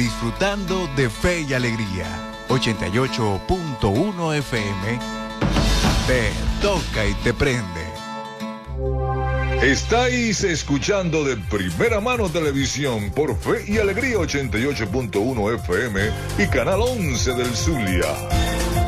Disfrutando de Fe y Alegría. 88.1 FM. Te toca y te prende. Estáis escuchando de primera mano televisión por Fe y Alegría 88.1 FM y Canal 11 del Zulia.